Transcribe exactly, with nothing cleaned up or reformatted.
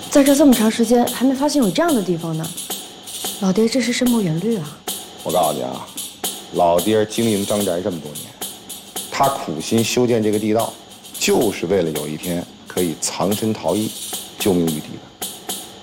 在这这么长时间，还没发现有这样的地方呢。老爹这是深谋远虑啊！ 我告诉你啊，老爹经营张宅这么多年，他苦心修建这个地道，就是为了有一天可以藏身逃逸，救命于敌的。